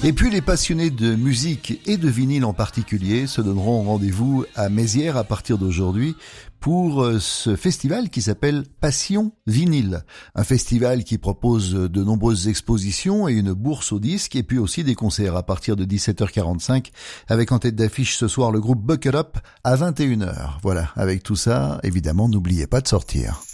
Et puis les passionnés de musique et de vinyle en particulier se donneront rendez-vous à Mézières à partir d'aujourd'hui pour ce festival qui s'appelle Passion Vinyle. Un festival qui propose de nombreuses expositions et une bourse aux disques et puis aussi des concerts à partir de 17h45 avec en tête d'affiche ce soir le groupe Buckle Up à 21h. Voilà, avec tout ça, évidemment, n'oubliez pas de sortir.